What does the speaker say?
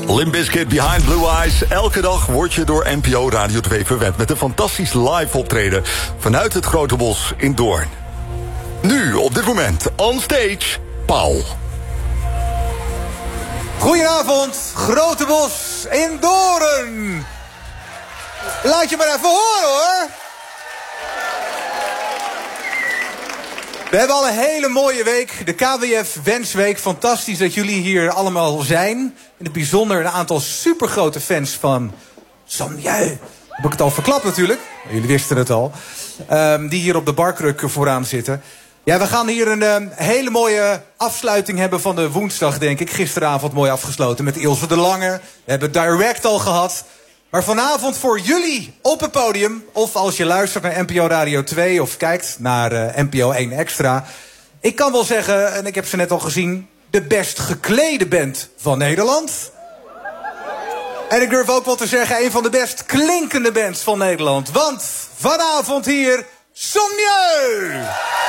Limp Bizkit, Behind Blue Eyes. Elke dag word je door NPO Radio 2 verwend met een fantastisch live optreden vanuit het Grote Bos in Doorn. Nu, op dit moment, on stage, Paul. Goedenavond, Grote Bos in Doorn. Laat je maar even horen, hoor. We hebben al een hele mooie week, de KWF Wensweek. Fantastisch dat jullie hier allemaal zijn. In het bijzonder een aantal supergrote fans van Samjeu. Heb ik het al verklapt natuurlijk, jullie wisten het al. Die hier op de barkruk vooraan zitten. Ja, we gaan hier een hele mooie afsluiting hebben van de woensdag, denk ik. Gisteravond mooi afgesloten met Ilse de Lange. We hebben Direct al gehad. Maar vanavond voor jullie op het podium, of als je luistert naar NPO Radio 2 of kijkt naar NPO 1 Extra. Ik kan wel zeggen, en ik heb ze net al gezien, de best geklede band van Nederland. En ik durf ook wel te zeggen, een van de best klinkende bands van Nederland. Want vanavond hier, Samjeu!